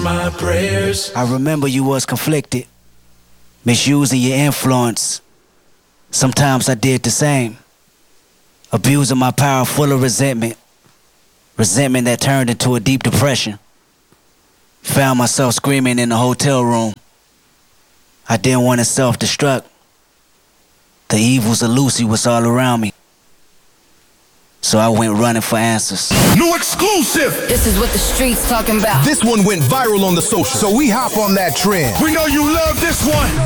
my prayers. I remember you was conflicted, misusing your influence. Sometimes I did the same, abusing my power full of resentment that turned into a deep depression. Found myself screaming in the hotel room. I didn't want to self-destruct. The evils of Lucy was all around me. So I went running for answers. New exclusive! This is what the streets talking about. This one went viral on the social, so we hop on that trend. We know you love this one.